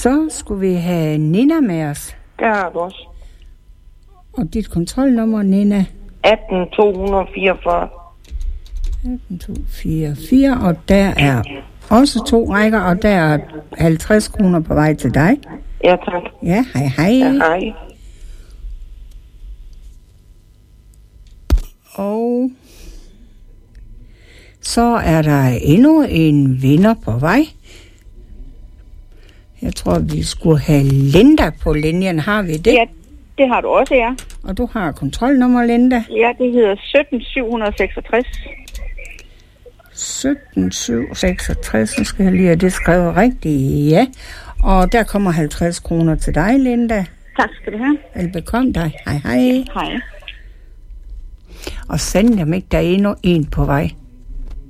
Så skulle vi have Nina med os. Det har du også. Og dit kontrolnummer, Nina? 18244. 18244, og der er også 2 rækker, og der er 50 kroner på vej til dig. Ja, tak. Ja, hej hej. Ja, hej. Og så er der endnu en vinder på vej. Jeg tror, vi skulle have Linda på linjen. Har vi det? Ja, det har du også, ja. Og du har kontrolnummer, Linda? Ja, det hedder 17766. 17766, så skal jeg lige have det skrevet rigtigt. Ja, og der kommer 50 kroner til dig, Linda. Tak skal du have. Velbekomme dig. Hej hej. Hej. Og send dem ikke, der er endnu en på vej.